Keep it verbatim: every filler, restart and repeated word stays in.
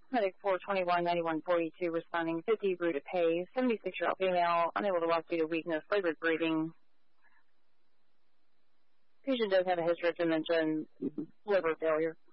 Medic four twenty-one ninety-one forty-two responding fifty, Rue de Paix, seventy-six-year-old female, unable to walk due to weakness, labored breathing. Patient does have a history of dementia and liver failure.